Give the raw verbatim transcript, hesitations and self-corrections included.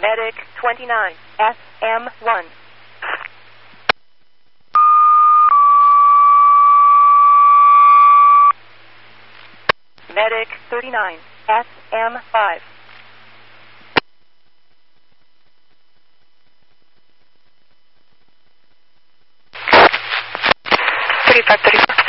Medic twenty-nine, S M one. Medic thirty-nine, S M five. thirty-five thirty-four.